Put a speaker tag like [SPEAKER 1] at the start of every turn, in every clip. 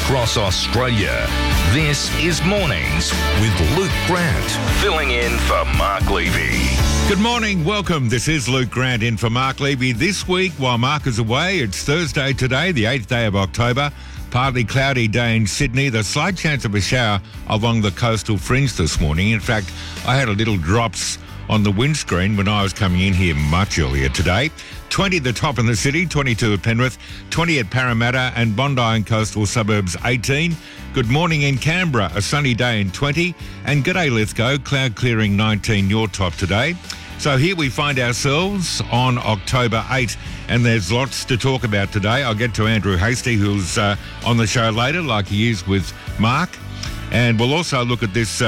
[SPEAKER 1] across Australia. This is Mornings with Luke Grant, filling in for Mark Levy.
[SPEAKER 2] Good morning, welcome. This is Luke Grant in for Mark Levy. This week, while Mark is away, it's Thursday today, the 8th day of October. Partly cloudy day in Sydney. The slight chance of a shower along the coastal fringe this morning. In fact, I had a little drops on the windscreen when I was coming in here much earlier today. 20 the top in the city, 22 at Penrith, 20 at Parramatta and Bondi and coastal suburbs 18. Good morning in Canberra, a sunny day in 20. And g'day Lithgow, cloud clearing 19 your top today. So here we find ourselves on October 8, and there's lots to talk about today. I'll get to Andrew Hastie, who's on the show later, like he is with Mark. And we'll also look at this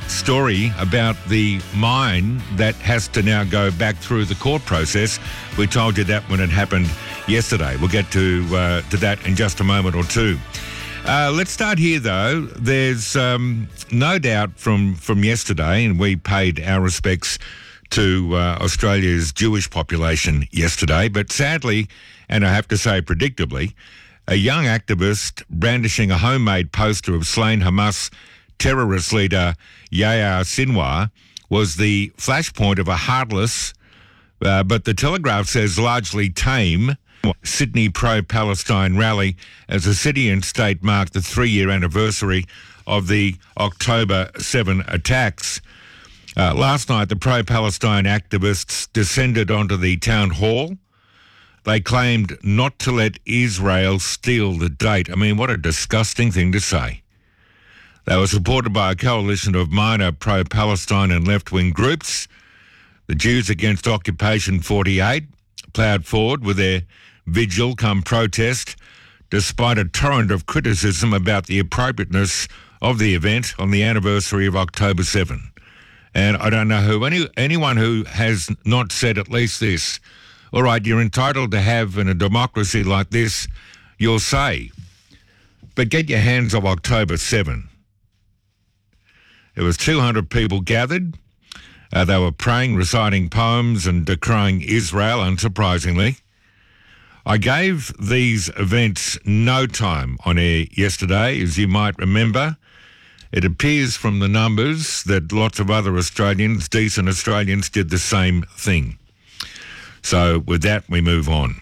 [SPEAKER 2] story about the mine that has to now go back through the court process. We told you that when it happened yesterday. We'll get to that in just a moment or two. Let's start here, though. There's no doubt from yesterday, and we paid our respects to Australia's Jewish population yesterday, but sadly, and I have to say predictably, a young activist brandishing a homemade poster of slain Hamas terrorist leader Yahya Sinwar was the flashpoint of a heartless, but the Telegraph says largely tame, Sydney pro-Palestine rally as the city and state marked the 3-year anniversary of the October 7 attacks. Last night, the pro-Palestine activists descended onto the town hall. They claimed not to let Israel steal the date. I mean, what a disgusting thing to say. They were supported by a coalition of minor pro-Palestine and left-wing groups. The Jews Against Occupation 48 ploughed forward with their vigil come protest, despite a torrent of criticism about the appropriateness of the event on the anniversary of October 7. And I don't know who, anyone who has not said at least this, all right, you're entitled to have in a democracy like this your say, but get your hands off October 7. There was 200 people gathered. They were praying, reciting poems and decrying Israel, unsurprisingly. I gave these events no time on air yesterday, as you might remember. It appears from the numbers that lots of other Australians, decent Australians, did the same thing. So with that, we move on.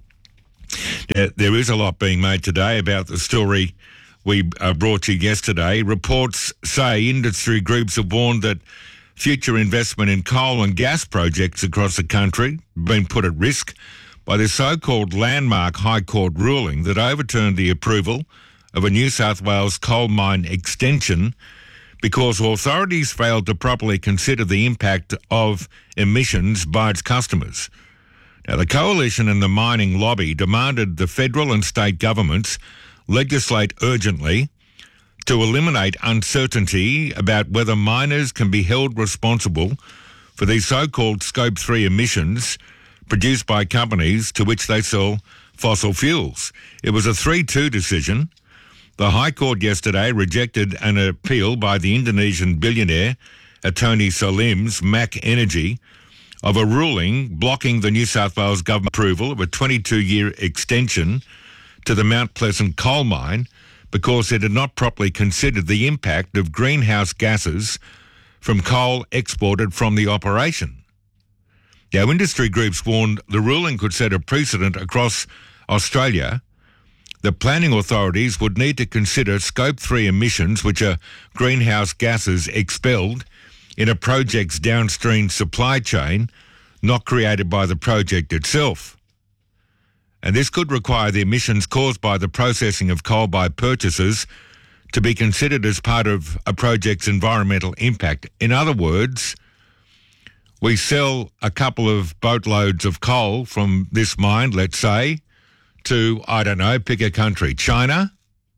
[SPEAKER 2] There is a lot being made today about the story we brought you yesterday. Reports say industry groups have warned that future investment in coal and gas projects across the country have been put at risk by the so-called landmark High Court ruling that overturned the approval of a New South Wales coal mine extension because authorities failed to properly consider the impact of emissions by its customers. Now, the coalition and the mining lobby demanded the federal and state governments legislate urgently to eliminate uncertainty about whether miners can be held responsible for these so-called Scope 3 emissions produced by companies to which they sell fossil fuels. It was a 3-2 decision. The High Court yesterday rejected an appeal by the Indonesian billionaire Tony Salim's MAC Energy of a ruling blocking the New South Wales government approval of a 22-year extension to the Mount Pleasant coal mine because it had not properly considered the impact of greenhouse gases from coal exported from the operation. Now, industry groups warned the ruling could set a precedent across Australia. The planning authorities would need to consider Scope 3 emissions, which are greenhouse gases expelled in a project's downstream supply chain, not created by the project itself. And this could require the emissions caused by the processing of coal by purchasers to be considered as part of a project's environmental impact. In other words, we sell a couple of boatloads of coal from this mine, let's say, to, I don't know, pick a country, China,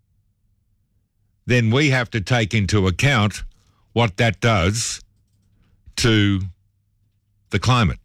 [SPEAKER 2] then we have to take into account what that does to the climate.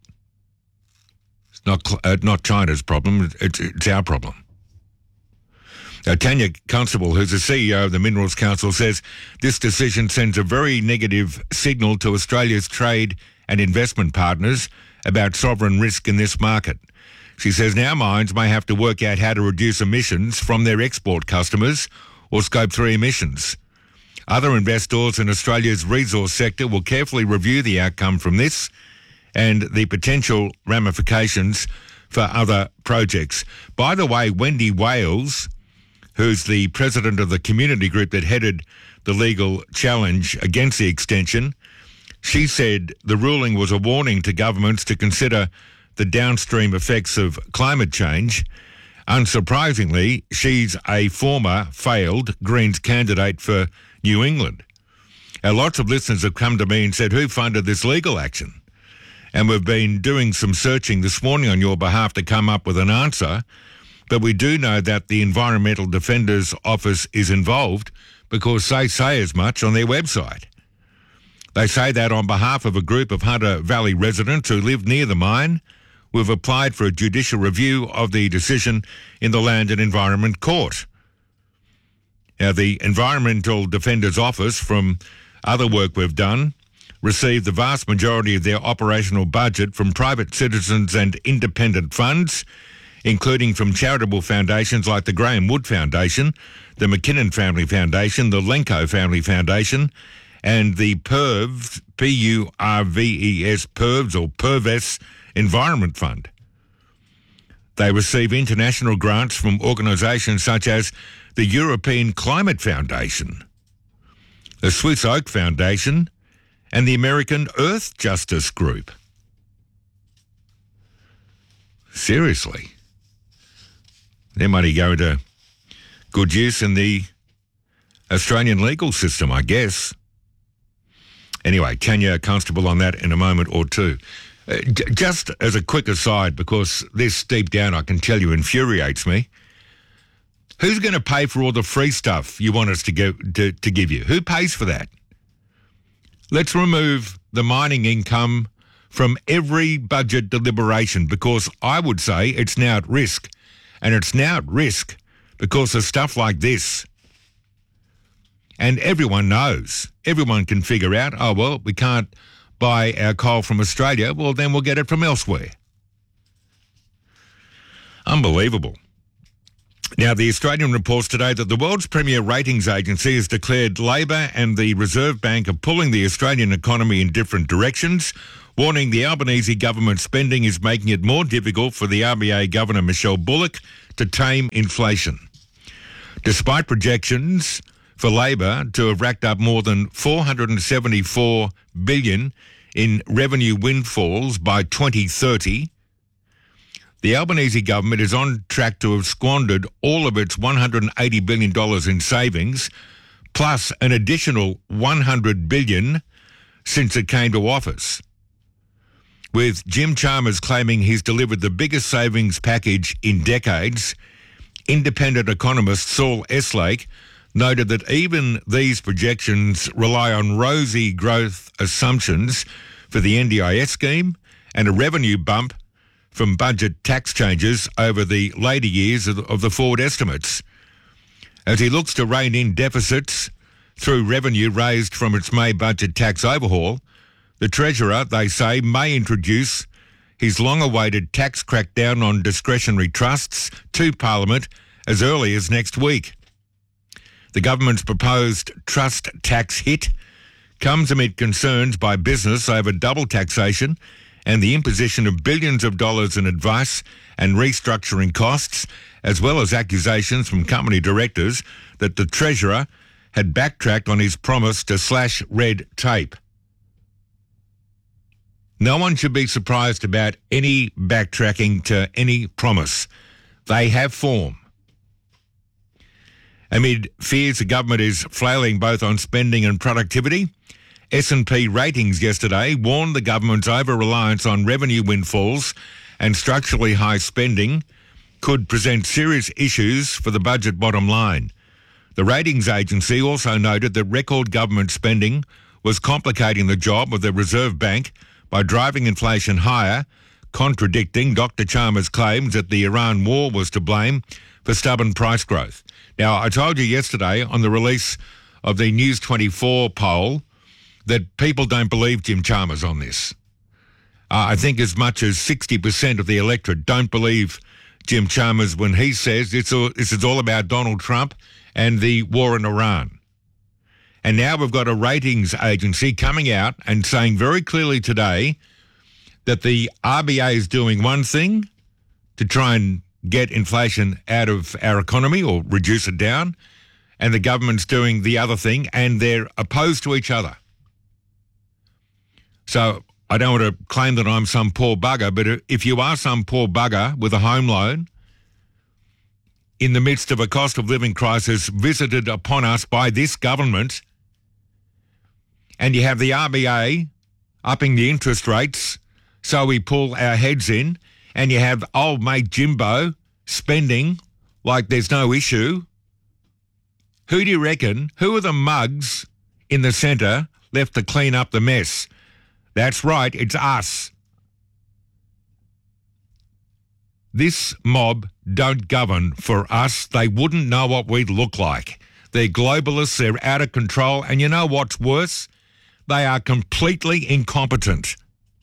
[SPEAKER 2] It's not China's problem, it's our problem. Tanya Constable, who's the CEO of the Minerals Council, says this decision sends a very negative signal to Australia's trade and investment partners about sovereign risk in this market. She says now mines may have to work out how to reduce emissions from their export customers or Scope 3 emissions. Other investors in Australia's resource sector will carefully review the outcome from this and the potential ramifications for other projects. By the way, Wendy Wales, who's the president of the community group that headed the legal challenge against the extension, she said the ruling was a warning to governments to consider the downstream effects of climate change. Unsurprisingly, she's a former failed Greens candidate for New England. Now, lots of listeners have come to me and said, who funded this legal action? And we've been doing some searching this morning on your behalf to come up with an answer. But we do know that the Environmental Defenders Office is involved because they say as much on their website. They say that on behalf of a group of Hunter Valley residents who live near the mine, we've applied for a judicial review of the decision in the Land and Environment Court. Now, the Environmental Defenders Office, from other work we've done, received the vast majority of their operational budget from private citizens and independent funds, including from charitable foundations like the Graham Wood Foundation, the McKinnon Family Foundation, the Lenko Family Foundation, and the PURVES, P-U-R-V-E-S, PURVES or PURVES Environment Fund. They receive international grants from organisations such as the European Climate Foundation, the Swiss Oak Foundation, and the American Earth Justice Group. Seriously. Their money go to good use in the Australian legal system, I guess. Anyway, Tanya Constable on that in a moment or two. Just as a quick aside, because this deep down I can tell you infuriates me, who's going to pay for all the free stuff you want us to give you? Who pays for that? Let's remove the mining income from every budget deliberation, because I would say it's now at risk. And it's now at risk because of stuff like this. And everyone knows. Everyone can figure out, oh, well, we can't buy our coal from Australia. Well, then we'll get it from elsewhere. Unbelievable. Now, the Australian reports today that the world's premier ratings agency has declared Labor and the Reserve Bank are pulling the Australian economy in different directions, warning the Albanese government spending is making it more difficult for the RBA Governor Michelle Bullock to tame inflation. Despite projections for Labor to have racked up more than $474 billion in revenue windfalls by 2030, the Albanese government is on track to have squandered all of its $180 billion in savings, plus an additional $100 billion since it came to office. With Jim Chalmers claiming he's delivered the biggest savings package in decades, independent economist Saul Eslake noted that even these projections rely on rosy growth assumptions for the NDIS scheme and a revenue bump from budget tax changes over the later years of the forward estimates. As he looks to rein in deficits through revenue raised from its May budget tax overhaul, the Treasurer, they say, may introduce his long-awaited tax crackdown on discretionary trusts to Parliament as early as next week. The government's proposed trust tax hit comes amid concerns by business over double taxation and the imposition of billions of dollars in advice and restructuring costs, as well as accusations from company directors that the Treasurer had backtracked on his promise to slash red tape. No one should be surprised about any backtracking to any promise. They have form. Amid fears the government is flailing both on spending and productivity, S&P Ratings yesterday warned the government's over-reliance on revenue windfalls and structurally high spending could present serious issues for the budget bottom line. The ratings agency also noted that record government spending was complicating the job of the Reserve Bank by driving inflation higher, contradicting Dr. Chalmers' claims that the Iran war was to blame for stubborn price growth. Now, I told you yesterday on the release of the News 24 poll that people don't believe Jim Chalmers on this. I think as much as 60% of the electorate don't believe Jim Chalmers when he says this is all about Donald Trump and the war in Iran. And now we've got a ratings agency coming out and saying very clearly today that the RBA is doing one thing to try and get inflation out of our economy or reduce it down, and the government's doing the other thing, and they're opposed to each other. So I don't want to claim that I'm some poor bugger, but if you are some poor bugger with a home loan in the midst of a cost of living crisis visited upon us by this government, and you have the RBA upping the interest rates so we pull our heads in, and you have old mate Jimbo spending like there's no issue, who do you reckon, who are the mugs in the centre left to clean up the mess? That's right, it's us. This mob don't govern for us. They wouldn't know what we'd look like. They're globalists, they're out of control, and you know what's worse? They are completely incompetent.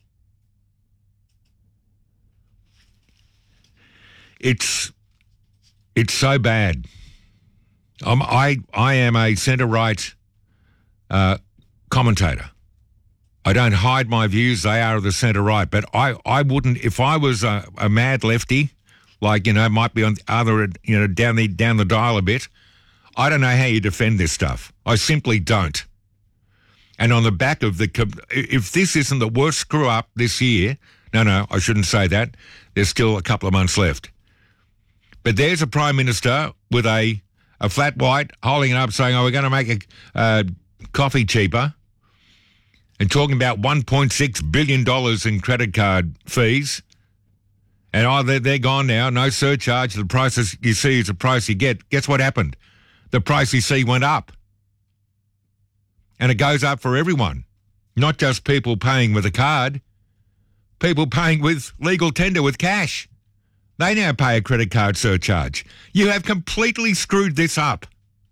[SPEAKER 2] It's so bad. I am a centre-right commentator. I don't hide my views. They are of the centre-right. But I wouldn't, if I was a mad lefty, like, might be on the other, down the dial a bit, I don't know how you defend this stuff. I simply don't. And on the back of if this isn't the worst screw-up this year, no, I shouldn't say that. There's still a couple of months left. But there's a Prime Minister with a flat white holding it up saying, we're going to make coffee cheaper, and talking about $1.6 billion in credit card fees. And they're gone now, no surcharge. The prices you see is the price you get. Guess what happened? The price you see went up. And it goes up for everyone, not just people paying with a card, people paying with legal tender with cash. They now pay a credit card surcharge. You have completely screwed this up.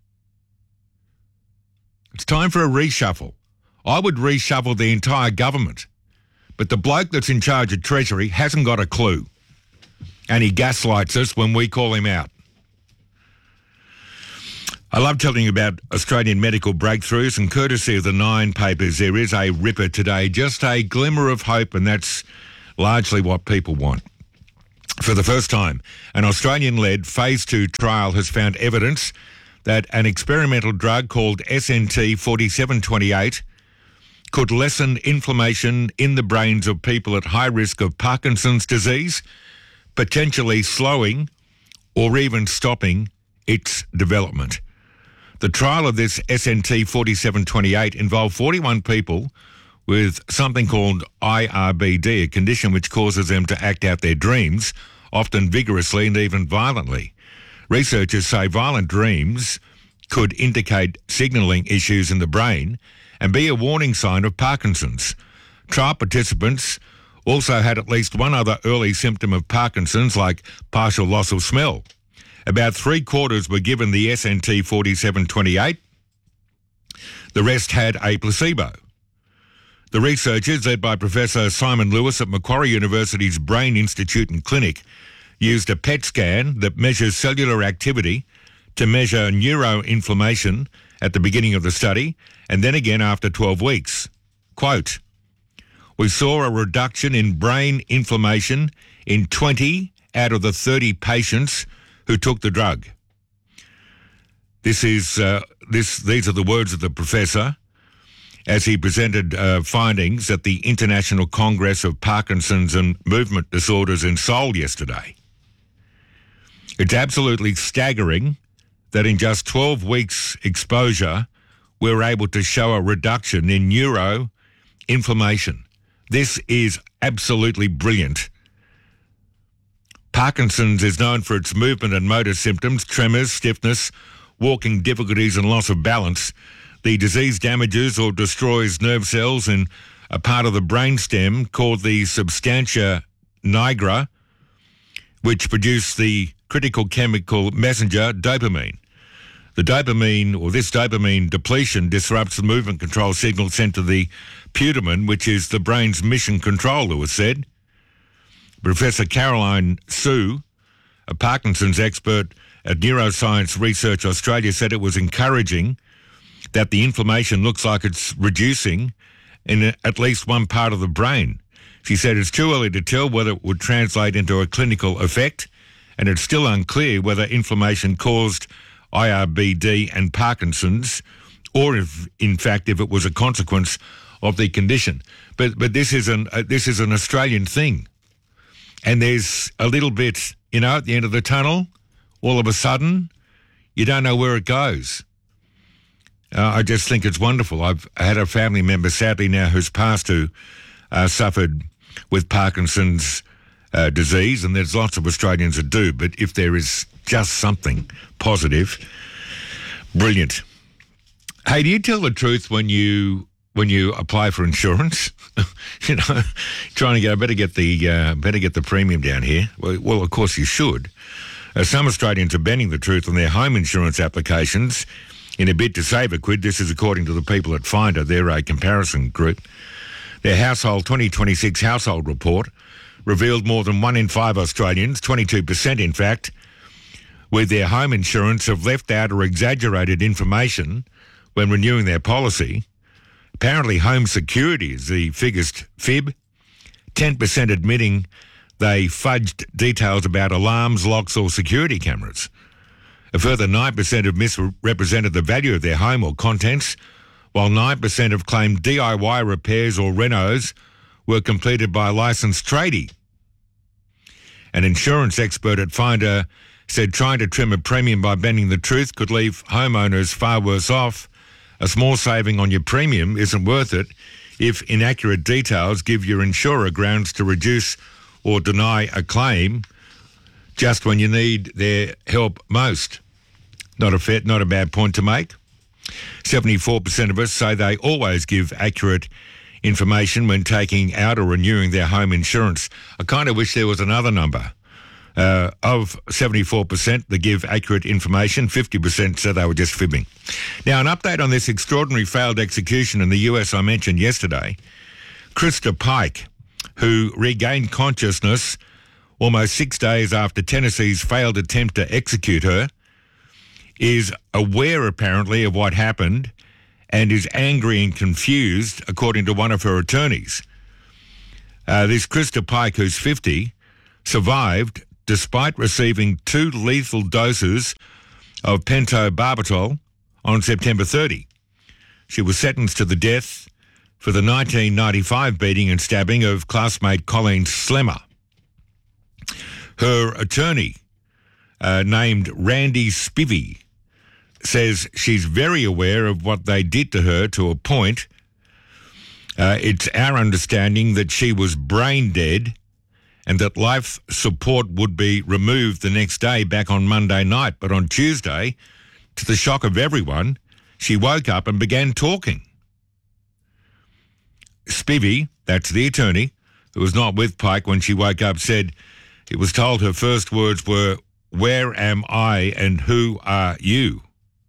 [SPEAKER 2] It's time for a reshuffle. I would reshuffle the entire government. But the bloke that's in charge of Treasury hasn't got a clue. And he gaslights us when we call him out. I love telling you about Australian medical breakthroughs, and courtesy of the Nine papers, there is a ripper today, just a glimmer of hope, and that's largely what people want. For the first time, an Australian-led Phase 2 trial has found evidence that an experimental drug called SNT-4728 could lessen inflammation in the brains of people at high risk of Parkinson's disease, potentially slowing or even stopping its development. The trial of this SNT-4728 involved 41 people with something called IRBD, a condition which causes them to act out their dreams, often vigorously and even violently. Researchers say violent dreams could indicate signalling issues in the brain and be a warning sign of Parkinson's. Trial participants also had at least one other early symptom of Parkinson's, like partial loss of smell. About 3/4 were given the SNT-4728. The rest had a placebo. The researchers, led by Professor Simon Lewis at Macquarie University's Brain Institute and Clinic, used a PET scan that measures cellular activity to measure neuroinflammation at the beginning of the study and then again after 12 weeks. Quote, "We saw a reduction in brain inflammation in 20 out of the 30 patients who took the drug." These are the words of the professor as he presented findings at the International Congress of Parkinson's and Movement Disorders in Seoul yesterday. It's absolutely staggering that in just 12 weeks exposure, we're able to show a reduction in neuroinflammation. This is absolutely brilliant. Parkinson's is known for its movement and motor symptoms, tremors, stiffness, walking difficulties and loss of balance. The disease damages or destroys nerve cells in a part of the brainstem called the substantia nigra, which produce the critical chemical messenger dopamine. This dopamine depletion disrupts the movement control signal sent to the putamen, which is the brain's mission control, Lewis said. Professor Caroline Su, a Parkinson's expert at Neuroscience Research Australia, said it was encouraging that the inflammation looks like it's reducing in at least one part of the brain. She said it's too early to tell whether it would translate into a clinical effect, and it's still unclear whether inflammation caused IRBD and Parkinson's, or if, in fact, if it was a consequence of the condition. But this is an Australian thing, and there's a little bit, at the end of the tunnel. All of a sudden, you don't know where it goes. I just think it's wonderful. I've had a family member, sadly now, who's passed, who suffered with Parkinson's disease, and there's lots of Australians that do. But if there is just something positive, brilliant. Hey, do you tell the truth when you apply for insurance? Trying to better get the premium down here. Well, of course you should. Some Australians are bending the truth on their home insurance applications in a bid to save a quid. This is according to the people at Finder. They're a comparison group. Their 2026 household report revealed more than 1 in 5 Australians, 22% in fact, with their home insurance have left out or exaggerated information when renewing their policy. Apparently home security is the biggest fib, 10% admitting they fudged details about alarms, locks or security cameras. A further 9% have misrepresented the value of their home or contents, while 9% have claimed DIY repairs or renos were completed by a licensed tradie. An insurance expert at Finder said trying to trim a premium by bending the truth could leave homeowners far worse off. A small saving on your premium isn't worth it if inaccurate details give your insurer grounds to reduce or deny a claim just when you need their help most. Not a bad point to make. 74% of us say they always give accurate information when taking out or renewing their home insurance. I kind of wish there was another number. Of 74% that give accurate information, 50% said they were just fibbing. Now, an update on this extraordinary failed execution in the US I mentioned yesterday. Krista Pike, who regained consciousness almost 6 days after Tennessee's failed attempt to execute her, is aware apparently of what happened and is angry and confused, according to one of her attorneys. This Krista Pike, who's 50, survived despite receiving 2 lethal doses of pentobarbital on September 30. She was sentenced to the death for the 1995 beating and stabbing of classmate Colleen Slemmer. Her attorney, named Randy Spivey, says she's very aware of what they did to her to a point. It's our understanding that she was brain dead and that life support would be removed the next day back on Monday night. But on Tuesday, to the shock of everyone, she woke up and began talking. Spivey, that's the attorney, who was not with Pike when she woke up, said it was told her first words were, "Where am I and who are you?"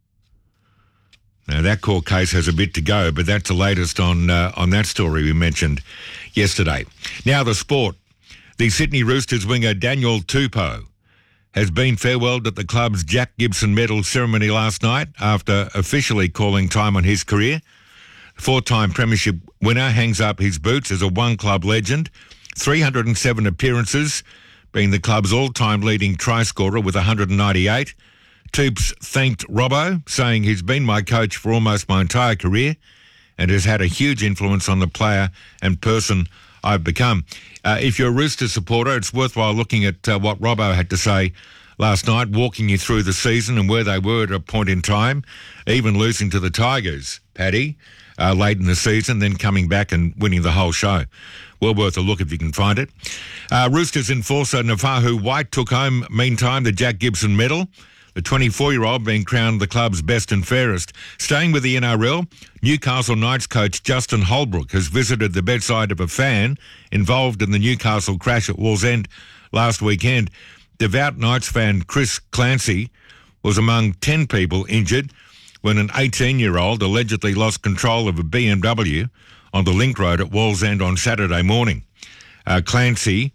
[SPEAKER 2] Now, that court case has a bit to go, but that's the latest on that story we mentioned yesterday. Now, the sport. The Sydney Roosters winger Daniel Tupou has been farewelled at the club's Jack Gibson Medal ceremony last night after officially calling time on his career. The 4-time premiership winner hangs up his boots as a one-club legend, 307 appearances, being the club's all-time leading try scorer with 198. Toops thanked Robbo, saying he's been my coach for almost my entire career and has had a huge influence on the player and person I've become. If you're a Rooster supporter, it's worthwhile looking at what Robbo had to say last night, walking you through the season and where they were at a point in time, even losing to the Tigers, Paddy, late in the season, then coming back and winning the whole show. Well worth a look if you can find it. Roosters enforcer Nafahu White took home, meantime, the Jack Gibson Medal. The 24-year-old being crowned the club's best and fairest. Staying with the NRL, Newcastle Knights coach Justin Holbrook has visited the bedside of a fan involved in the Newcastle crash at Wallsend last weekend. Devout Knights fan Chris Clancy was among 10 people injured when an 18-year-old allegedly lost control of a BMW on the Link Road at Wallsend on Saturday morning. Clancy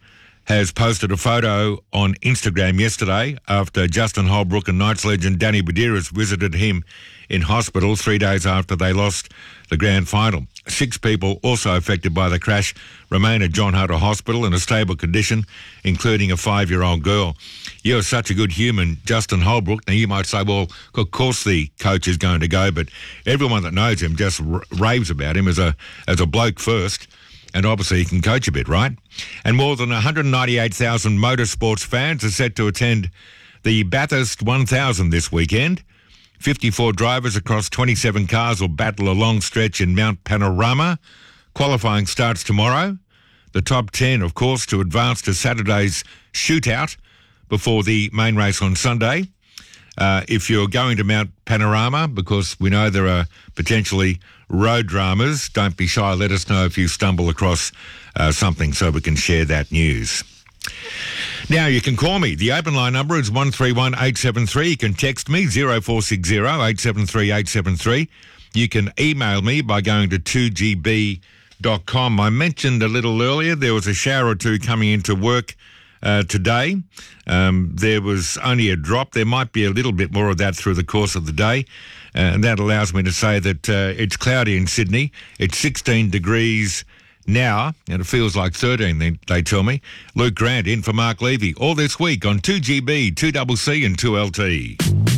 [SPEAKER 2] has posted a photo on Instagram yesterday after Justin Holbrook and Knights legend Danny Buderus visited him in hospital 3 days after they lost the grand final. 6 people also affected by the crash remain at John Hunter Hospital in a stable condition, including a 5-year-old girl. You're such a good human, Justin Holbrook. Now, you might say, well, of course the coach is going to go, but everyone that knows him just raves about him as a bloke first. And obviously he can coach a bit, right? And more than 198,000 motorsports fans are set to attend the Bathurst 1000 this weekend. 54 drivers across 27 cars will battle a long stretch in Mount Panorama. Qualifying starts tomorrow. The top 10, of course, to advance to Saturday's shootout before the main race on Sunday. If you're going to Mount Panorama, because we know there are potentially road dramas, don't be shy. Let us know if you stumble across something so we can share that news. Now, you can call me. The open line number is 131 873. You can text me 0460 873 873. You can email me by going to 2gb.com. I mentioned a little earlier there was a shower or two coming into work today. There was only a drop. There might be a little bit more of that through the course of the day. And that allows me to say that it's cloudy in Sydney. It's 16 degrees now, and it feels like 13, they tell me. Luke Grant in for Mark Levy. All this week on 2GB, 2CC and 2LT.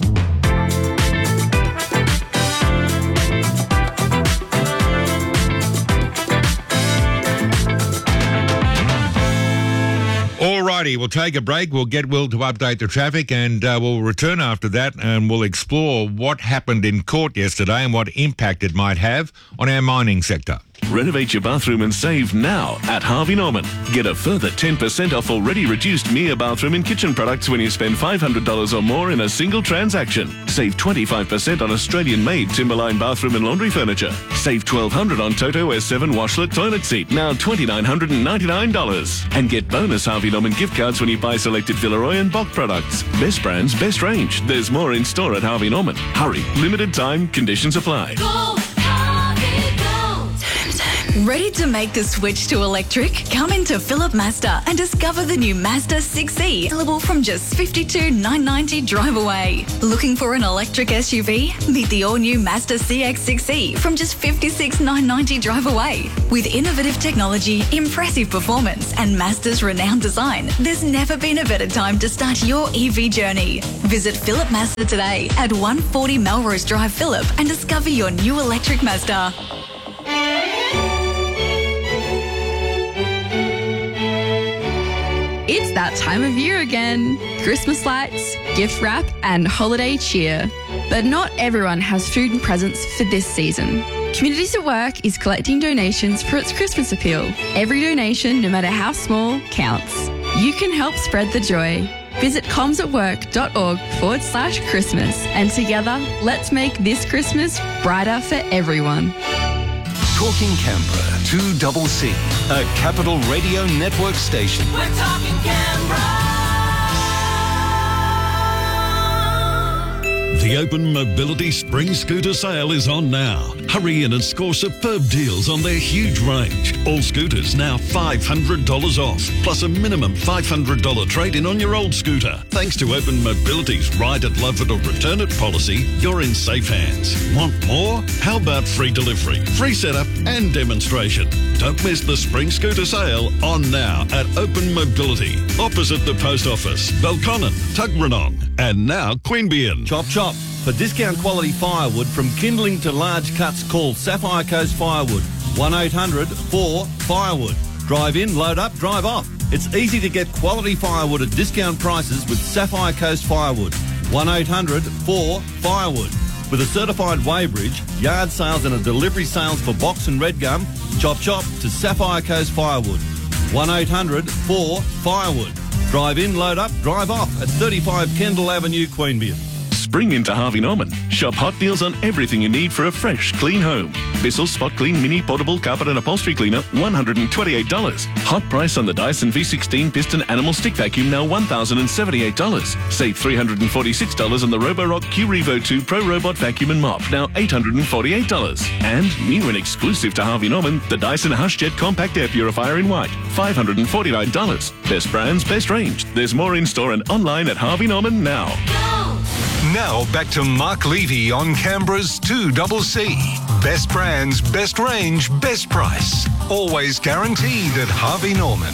[SPEAKER 2] Alrighty, we'll take a break. We'll get Will to update the traffic, and we'll return after that, and we'll explore what happened in court yesterday and what impact it might have on our mining sector.
[SPEAKER 3] Renovate your bathroom and save now at Harvey Norman. Get a further 10% off already reduced Mia bathroom and kitchen products when you spend $500 or more in a single transaction. Save 25% on Australian-made Timberline bathroom and laundry furniture. Save $1,200 on Toto S7 washlet toilet seat, now $2,999. And get bonus Harvey Norman gift cards when you buy selected Villeroy and Bock products. Best brands, best range. There's more in store at Harvey Norman. Hurry, limited time, conditions apply.
[SPEAKER 4] Go! Ready to make the switch to electric? Come into Philip Mazda and discover the new Mazda 6E, available from just $52,990 drive away. Looking for an electric SUV? Meet the all-new Mazda CX-6E from just $56,990 drive away. With innovative technology, impressive performance, and Mazda's renowned design, there's never been a better time to start your EV journey. Visit Philip Mazda today at 140 Melrose Drive, Phillip, and discover your new electric Mazda.
[SPEAKER 5] It's that time of year again. Christmas lights, gift wrap, and holiday cheer. But not everyone has food and presents for this season. Communities at Work is collecting donations for its Christmas appeal. Every donation, no matter how small, counts. You can help spread the joy. Visit comsatwork.org/Christmas, and together, let's make this Christmas brighter for everyone.
[SPEAKER 1] Talking Canberra, 2CC, a Capital Radio Network station.
[SPEAKER 6] We're talking Canberra.
[SPEAKER 7] The Open Mobility Spring Scooter Sale is on now. Hurry in and score superb deals on their huge range. All scooters now $500 off, plus a minimum $500 trade-in on your old scooter. Thanks to Open Mobility's Ride it, Love it or Return it policy, you're in safe hands. Want more? How about free delivery, free setup and demonstration? Don't miss the Spring Scooter Sale on now at Open Mobility, opposite the Post Office, Belconnen, Tuggeranong, and now Queanbeyan.
[SPEAKER 8] Chop chop. For discount quality firewood from kindling to large cuts, call Sapphire Coast Firewood. 1-800-4-FIREWOOD. Drive in, load up, drive off. It's easy to get quality firewood at discount prices with Sapphire Coast Firewood. 1-800-4-FIREWOOD. With a certified weighbridge, yard sales and a delivery sales for box and red gum, chop chop to Sapphire Coast Firewood. 1-800-4-FIREWOOD. Drive in, load up, drive off at 35 Kendall Avenue, Queanbeyan.
[SPEAKER 3] Spring into Harvey Norman. Shop hot deals on everything you need for a fresh, clean home. Bissell Spot Clean Mini Portable Carpet and Upholstery Cleaner, $128. Hot price on the Dyson V16 Piston Animal Stick Vacuum, now $1,078. Save $346 on the Roborock Q-Revo 2 Pro Robot Vacuum and Mop, now $848. And new and exclusive to Harvey Norman, the Dyson HushJet Compact Air Purifier in white, $549. Best brands, best range. There's more in store and online at Harvey Norman now.
[SPEAKER 1] Now back to Mark Levy on Canberra's 2CC. Best brands, best range, best price. Always guaranteed at Harvey Norman.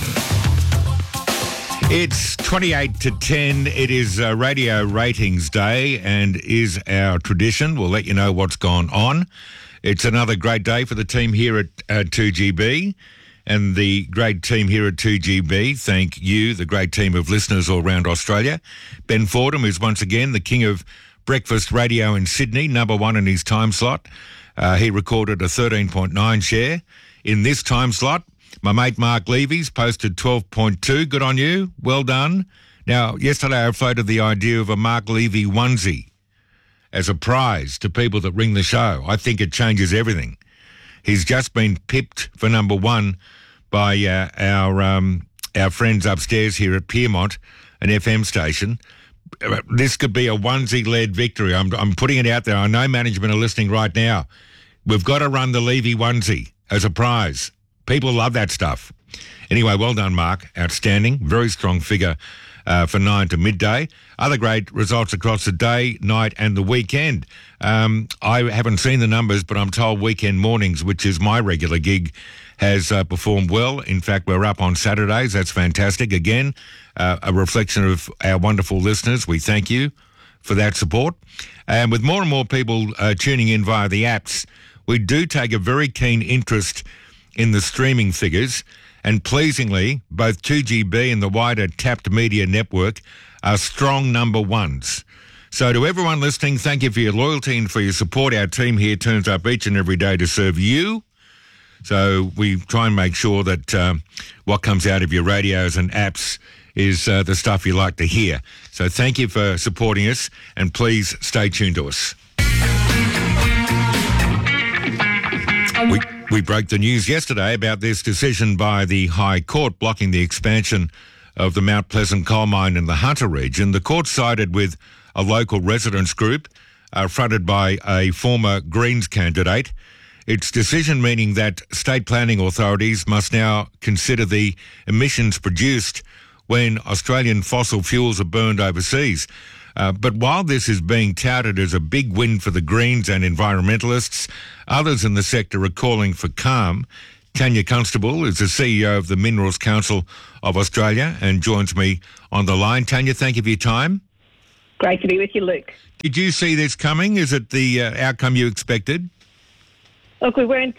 [SPEAKER 2] It's 28 to 10. It is Radio Ratings Day and is our tradition. We'll let you know what's gone on. It's another great day for the team here at 2GB. And the great team here at 2GB, thank you, the great team of listeners all around Australia. Ben Fordham is once again the king of breakfast radio in Sydney, number one in his time slot. He recorded a 13.9 share in this time slot. My mate Mark Levy's posted 12.2. Good on you. Well done. Now, yesterday I floated the idea of a Mark Levy onesie as a prize to people that ring the show. I think it changes everything. He's just been pipped for number one by our friends upstairs here at Piermont, an FM station. This could be a onesie-led victory. I'm putting it out there. I know management are listening right now. We've got to run the Levy onesie as a prize. People love that stuff. Anyway, well done, Mark. Outstanding. Very strong figure for 9 to midday. Other great results across the day, night and the weekend. I haven't seen the numbers, but I'm told Weekend Mornings, which is my regular gig, has performed well. In fact, we're up on Saturdays. That's fantastic. Again, a reflection of our wonderful listeners. We thank you for that support. And with more and more people tuning in via the apps, we do take a very keen interest in the streaming figures. And pleasingly, both 2GB and the wider Tapped Media Network are strong number ones. So to everyone listening, thank you for your loyalty and for your support. Our team here turns up each and every day to serve you. So we try and make sure that what comes out of your radios and apps is the stuff you like to hear. So thank you for supporting us, and please stay tuned to us. We broke the news yesterday about this decision by the High Court blocking the expansion of the Mount Pleasant coal mine in the Hunter region. The court sided with a local residents group fronted by a former Greens candidate. Its decision meaning that state planning authorities must now consider the emissions produced when Australian fossil fuels are burned overseas. But while this is being touted as a big win for the Greens and environmentalists, others in the sector are calling for calm. Tanya Constable is the CEO of the Minerals Council of Australia and joins me on the line. Tanya, thank you for your time.
[SPEAKER 9] Great to be with you, Luke.
[SPEAKER 2] Did you see this coming? Is it the outcome you expected?
[SPEAKER 9] Look, we weren't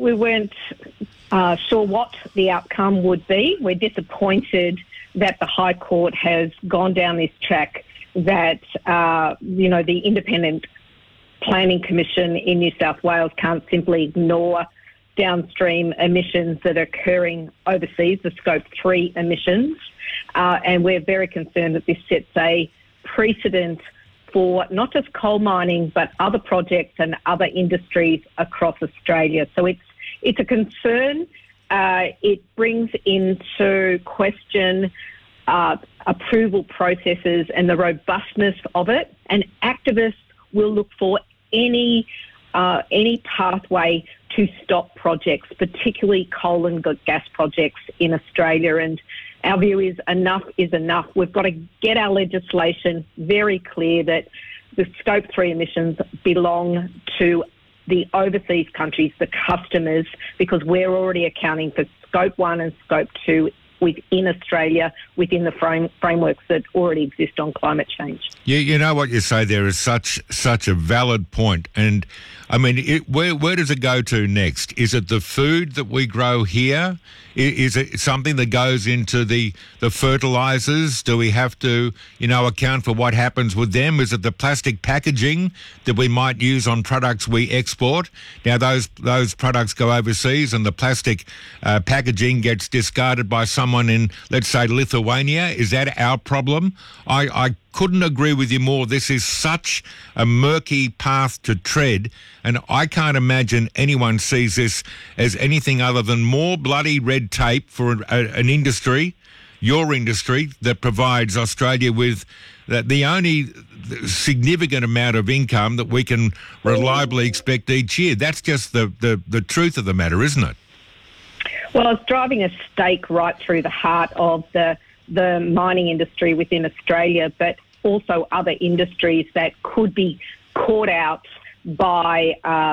[SPEAKER 9] sure what the outcome would be. We're disappointed that the High Court has gone down this track, that, the Independent Planning Commission in New South Wales can't simply ignore downstream emissions that are occurring overseas, the Scope 3 emissions. And we're very concerned that this sets a precedent for not just coal mining, but other projects and other industries across Australia. So it's a concern. It brings into question approval processes and the robustness of it. And activists will look for any pathway to stop projects, particularly coal and gas projects in Australia. And our view is enough is enough. We've got to get our legislation very clear that the Scope 3 emissions belong to the overseas countries, the customers, because we're already accounting for Scope 1 and Scope 2 within Australia, within the frameworks that already exist on climate change.
[SPEAKER 2] You know what you say there is such a valid point. And, I mean, where does it go to next? Is it the food that we grow here? Is it something that goes into the fertilisers? Do we have to, account for what happens with them? Is it the plastic packaging that we might use on products we export? Now, those products go overseas and the plastic packaging gets discarded by some someone in, let's say, Lithuania? Is that our problem? I couldn't agree with you more. This is such a murky path to tread, and I can't imagine anyone sees this as anything other than more bloody red tape for an industry, your industry, that provides Australia with the only significant amount of income that we can reliably expect each year. That's just the truth of the matter, isn't it?
[SPEAKER 9] Well, it's driving a stake right through the heart of the mining industry within Australia, but also other industries that could be caught out by,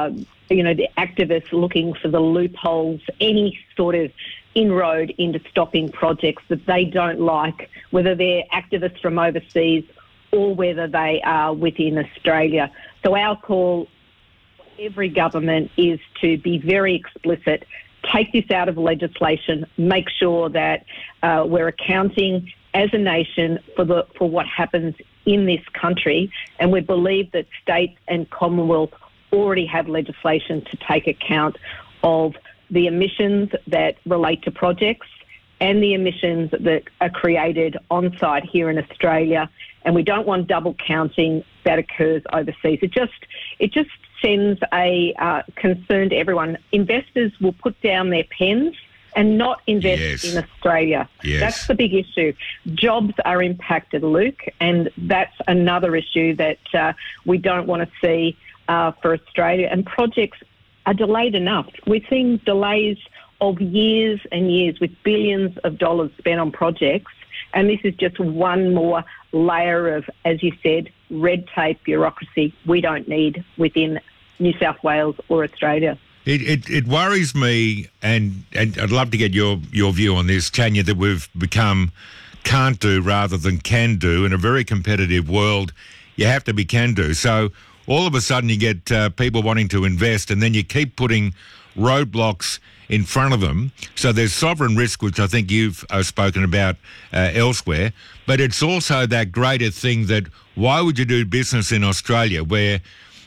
[SPEAKER 9] the activists looking for the loopholes, any sort of inroad into stopping projects that they don't like, whether they're activists from overseas or whether they are within Australia. So our call for every government is to be very explicit, take this out of legislation, make sure that we're accounting as a nation for what happens in this country, and we believe that states and Commonwealth already have legislation to take account of the emissions that relate to projects and the emissions that are created on site here in Australia, and we don't want double counting that occurs overseas. It just sends a concern to everyone. Investors will put down their pens and not invest in Australia.
[SPEAKER 2] Yes.
[SPEAKER 9] That's the big issue. Jobs are impacted, Luke, and that's another issue that we don't want to see for Australia. And projects are delayed enough. We're seeing delays of years and years with billions of dollars spent on projects, and this is just one more layer of, as you said, red tape bureaucracy we don't need within New South Wales or Australia.
[SPEAKER 2] It worries me, and I'd love to get your view on this, Tanya, that we've become can't do rather than can do. In a very competitive world, you have to be can do. So all of a sudden you get people wanting to invest, and then you keep putting roadblocks in front of them. So there's sovereign risk, which I think you've spoken about elsewhere, but it's also that greater thing that why would you do business in Australia where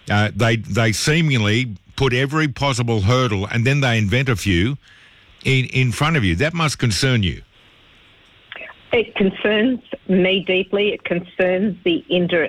[SPEAKER 2] they seemingly put every possible hurdle and then they invent a few in front of you? That must concern you.
[SPEAKER 9] It concerns me deeply. It concerns the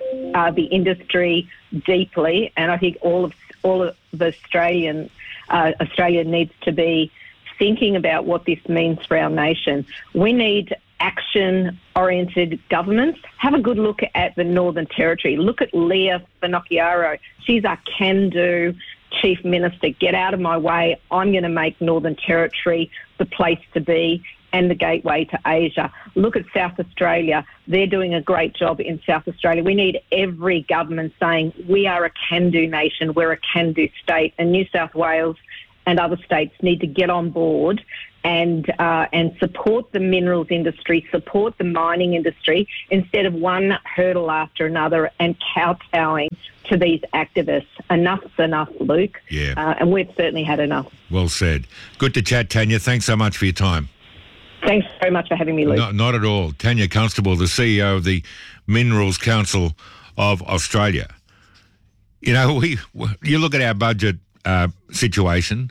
[SPEAKER 9] industry deeply, and I think all of Australia needs to be thinking about what this means for our nation. We need action-oriented governments. Have a good look at the Northern Territory. Look at Leah Finocchiaro. She's a can-do Chief Minister. Get out of my way. I'm going to make Northern Territory the place to be and the gateway to Asia. Look at South Australia. They're doing a great job in South Australia. We need every government saying we are a can-do nation, we're a can-do state, and New South Wales and other states need to get on board and support the minerals industry, support the mining industry, instead of one hurdle after another and kowtowing to these activists. Enough's enough, Luke.
[SPEAKER 2] Yeah.
[SPEAKER 9] And we've certainly had enough.
[SPEAKER 2] Well said. Good to chat, Tanya. Thanks so much for your time.
[SPEAKER 9] Thanks very much for having me, Luke.
[SPEAKER 2] Not at all. Tanya Constable, the CEO of the Minerals Council of Australia. You know, you look at our budget situation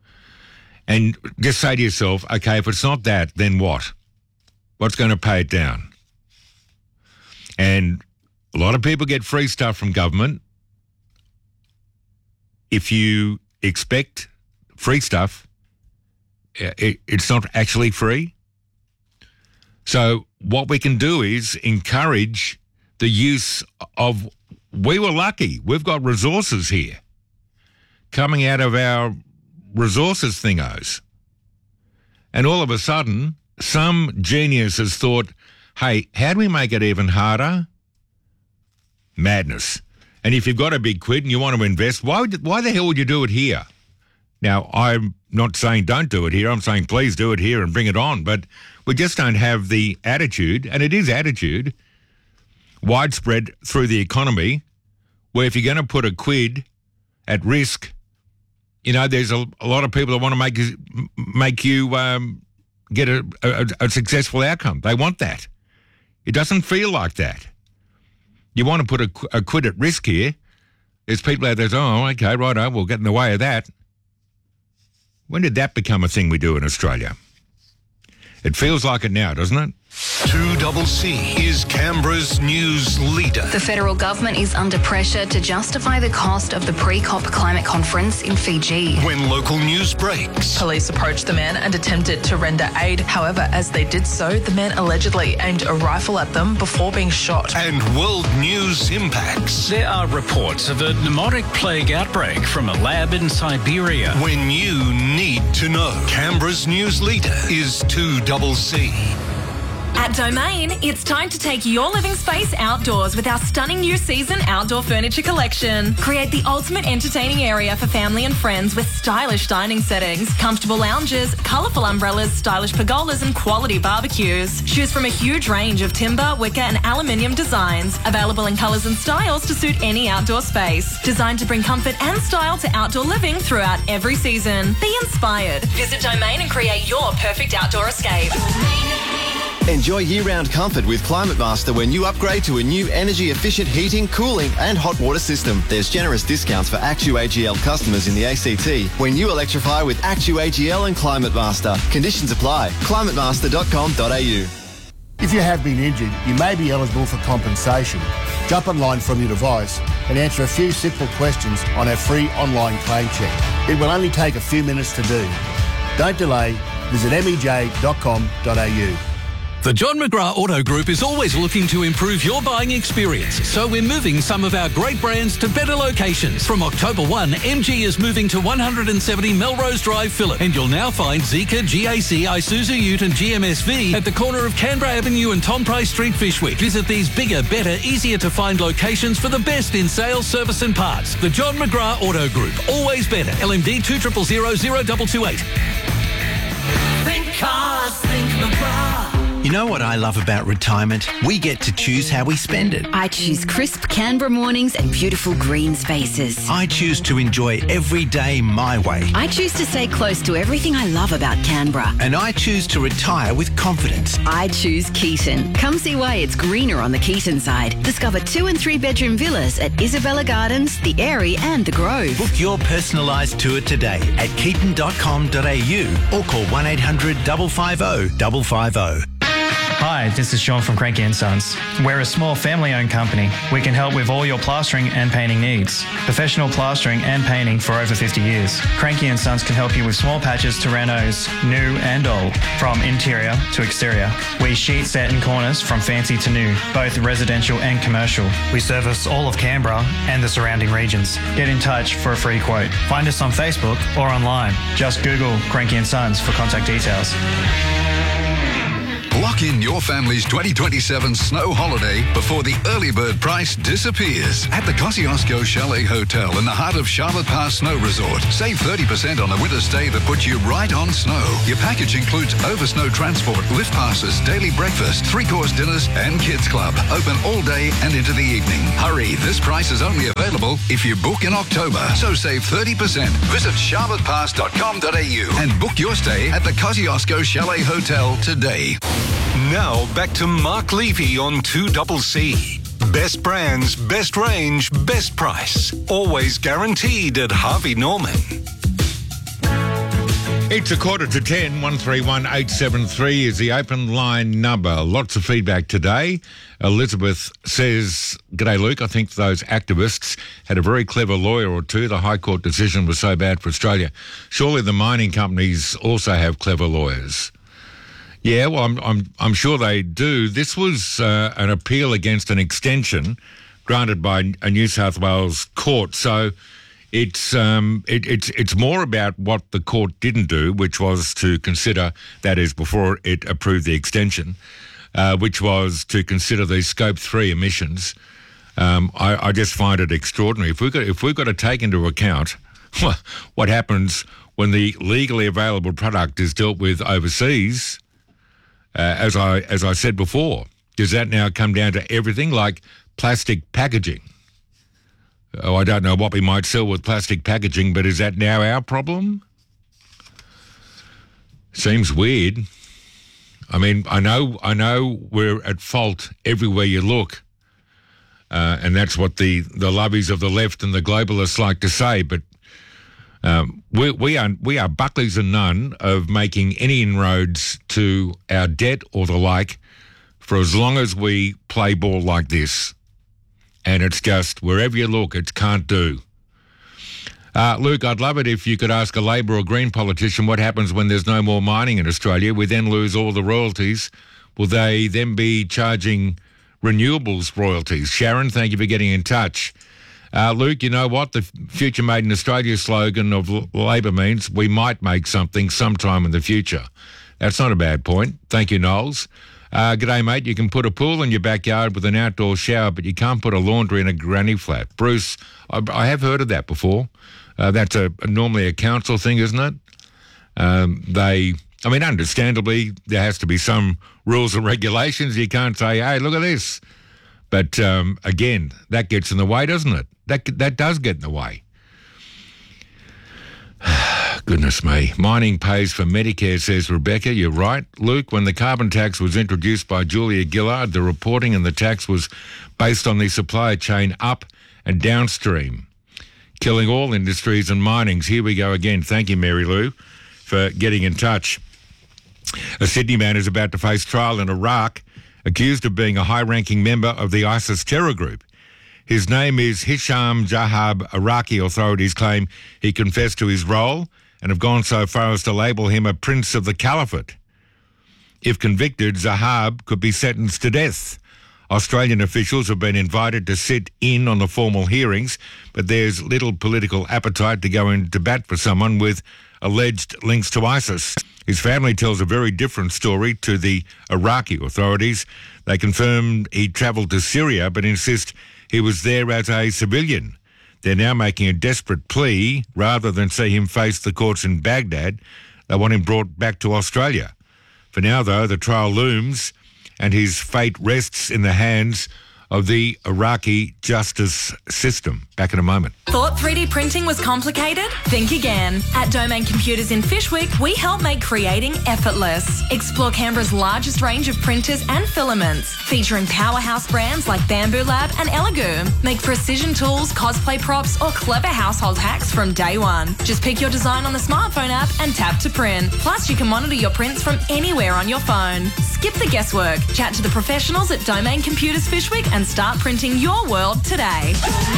[SPEAKER 2] and just say to yourself, okay, if it's not that, then what? What's going to pay it down? And a lot of people get free stuff from government. If you expect free stuff, it's not actually free. So what we can do is encourage the use of, we were lucky, we've got resources here coming out of our resources thingos. And all of a sudden, some genius has thought, hey, how do we make it even harder? Madness. And if you've got a big quid and you want to invest, why the hell would you do it here? Now, I'm not saying don't do it here. I'm saying please do it here and bring it on. But we just don't have the attitude, and it is attitude, widespread through the economy, where if you're going to put a quid at risk, you know, there's a lot of people that want to make you get a successful outcome. They want that. It doesn't feel like that. You want to put a quid at risk here. There's people out there that, oh, okay, righto, we'll get in the way of that. When did that become a thing we do in Australia? It feels like it now, doesn't it?
[SPEAKER 1] 2CC is Canberra's news leader.
[SPEAKER 4] The federal government is under pressure to justify the cost of the pre-COP climate conference in Fiji.
[SPEAKER 1] When local news breaks.
[SPEAKER 10] Police approached the men and attempted to render aid. However, as they did so, the men allegedly aimed a rifle at them before being shot.
[SPEAKER 1] And world news impacts.
[SPEAKER 11] There are reports of a pneumotic plague outbreak from a lab in Siberia.
[SPEAKER 1] When you need to know. Canberra's news leader is 2CC.
[SPEAKER 12] At Domain, it's time to take your living space outdoors with our stunning new season outdoor furniture collection. Create the ultimate entertaining area for family and friends with stylish dining settings, comfortable lounges, colourful umbrellas, stylish pergolas and quality barbecues. Choose from a huge range of timber, wicker and aluminium designs, available in colours and styles to suit any outdoor space. Designed to bring comfort and style to outdoor living throughout every season. Be inspired. Visit Domain and create your perfect outdoor escape.
[SPEAKER 13] Enjoy year-round comfort with Climate Master when you upgrade to a new energy-efficient heating, cooling and hot water system. There's generous discounts for AccuAGL customers in the ACT when you electrify with AccuAGL and Climate Master. Conditions apply. climatemaster.com.au.
[SPEAKER 14] If you have been injured, you may be eligible for compensation. Jump online from your device and answer a few simple questions on our free online claim check. It will only take a few minutes to do. Don't delay. Visit mej.com.au.
[SPEAKER 15] The John McGrath Auto Group is always looking to improve your buying experience, so we're moving some of our great brands to better locations. From October 1, MG is moving to 170 Melrose Drive, Phillip, and you'll now find Zeekr, GAC, Isuzu Ute and GMSV at the corner of Canberra Avenue and Tom Price Street, Fyshwick. Visit these bigger, better, easier to find locations for the best in sales, service and parts. The John McGrath Auto Group, always better. LMD 2000 0228.
[SPEAKER 6] Think cars, think McGrath.
[SPEAKER 16] You know what I love about retirement? We get to choose how we spend it.
[SPEAKER 17] I choose crisp Canberra mornings and beautiful green spaces.
[SPEAKER 16] I choose to enjoy every day my way.
[SPEAKER 17] I choose to stay close to everything I love about Canberra.
[SPEAKER 16] And I choose to retire with confidence.
[SPEAKER 17] I choose Keaton. Come see why it's greener on the Keaton side. Discover 2 and 3 bedroom villas at Isabella Gardens, The Airy and The Grove.
[SPEAKER 16] Book your personalised tour today at keaton.com.au or call 1800 550 550.
[SPEAKER 18] Hi, this is Sean from Cranky & Sons. We're a small family-owned company. We can help with all your plastering and painting needs. Professional plastering and painting for over 50 years. Cranky & Sons can help you with small patches to renos, new and old, from interior to exterior. We sheet, set and corners from fancy to new, both residential and commercial. We service all of Canberra and the surrounding regions. Get in touch for a free quote. Find us on Facebook or online. Just Google Cranky & Sons for contact details.
[SPEAKER 19] Lock in your family's 2027 snow holiday before the early bird price disappears at the Kosciuszko Chalet Hotel in the heart of Charlotte Pass Snow Resort. Save 30% on a winter stay that puts you right on snow. Your package includes over snow transport, lift passes, daily breakfast, 3-course dinners and kids club. Open all day and into the evening. Hurry, this price is only available if you book in October. So save 30%. Visit charlottepass.com.au and book your stay at the Kosciuszko Chalet Hotel today.
[SPEAKER 1] Now back to Mark Levy on 2CC. Best brands, best range, best price. Always guaranteed at Harvey Norman.
[SPEAKER 2] It's 10:15. 131 873 is the open line number. Lots of feedback today. Elizabeth says, "G'day, Luke. I think those activists had a very clever lawyer or two. The High Court decision was so bad for Australia. Surely the mining companies also have clever lawyers." Yeah, well, I'm sure they do. This was an appeal against an extension granted by a New South Wales court. So it's more about what the court didn't do, which was to consider, that is, before it approved the extension, which was to consider the Scope 3 emissions. I just find it extraordinary. If we've got to take into account what happens when the legally available product is dealt with overseas. As I said before, does that now come down to everything like plastic packaging? Oh, I don't know what we might sell with plastic packaging, but is that now our problem? Seems weird. I mean, I know we're at fault everywhere you look, and that's what the lovies of the left and the globalists like to say, but We are Buckley's and none of making any inroads to our debt or the like for as long as we play ball like this. And it's just, wherever you look, it's can't do. Luke, I'd love it if you could ask a Labor or Green politician what happens when there's no more mining in Australia. We then lose all the royalties. Will they then be charging renewables royalties? Sharon, thank you for getting in touch. Luke, you know what? The Future Made in Australia slogan of Labor means we might make something sometime in the future. That's not a bad point. Thank you, Knowles. G'day, mate. You can put a pool in your backyard with an outdoor shower, but you can't put a laundry in a granny flat. Bruce, I have heard of that before. That's normally a council thing, isn't it? Understandably, there has to be some rules and regulations. You can't say, hey, look at this. But again, that gets in the way, doesn't it? That does get in the way. Goodness me. Mining pays for Medicare, says Rebecca. You're right. Luke, when the carbon tax was introduced by Julia Gillard, the reporting and the tax was based on the supply chain up and downstream, killing all industries and minings. Here we go again. Thank you, Mary Lou, for getting in touch. A Sydney man is about to face trial in Iraq, accused of being a high-ranking member of the ISIS terror group. His name is Hisham Jahab. Iraqi authorities claim he confessed to his role and have gone so far as to label him a prince of the caliphate. If convicted, Zahab could be sentenced to death. Australian officials have been invited to sit in on the formal hearings, but there's little political appetite to go into bat for someone with alleged links to ISIS. His family tells a very different story to the Iraqi authorities. They confirmed he travelled to Syria but insist he was there as a civilian. They're now making a desperate plea. Rather than see him face the courts in Baghdad, they want him brought back to Australia. For now, though, the trial looms and his fate rests in the hands of the Iraqi justice system. Back in a moment.
[SPEAKER 12] Thought 3D printing was complicated? Think again. At Domain Computers in Fyshwick, we help make creating effortless. Explore Canberra's largest range of printers and filaments, featuring powerhouse brands like Bamboo Lab and Elegoo. Make precision tools, cosplay props, or clever household hacks from day one. Just pick your design on the smartphone app and tap to print. Plus, you can monitor your prints from anywhere on your phone. Skip the guesswork. Chat to the professionals at Domain Computers Fyshwick and start printing your world today.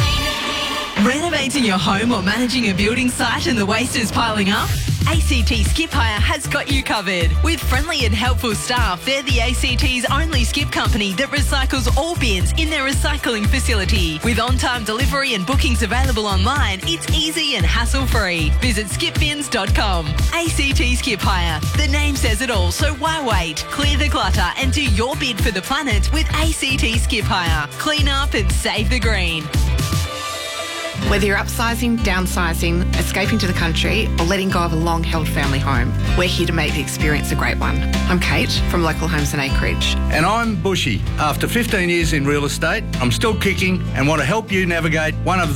[SPEAKER 20] Renovating your home or managing a building site and the waste is piling up? ACT Skip Hire has got you covered. With friendly and helpful staff, they're the ACT's only skip company that recycles all bins in their recycling facility. With on-time delivery and bookings available online, it's easy and hassle-free. Visit skipbins.com. ACT Skip Hire. The name says it all, so why wait? Clear the clutter and do your bid for the planet with ACT Skip Hire. Clean up and save the green.
[SPEAKER 21] Whether you're upsizing, downsizing, escaping to the country, or letting go of a long-held family home, we're here to make the experience a great one. I'm Kate from Local Homes and Acreage.
[SPEAKER 22] And I'm Bushy. After 15 years in real estate, I'm still kicking and want to help you navigate one of